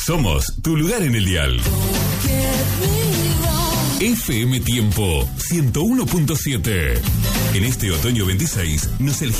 Somos tu lugar en el dial. FM Tiempo 101.7. En este otoño 26 nos elegimos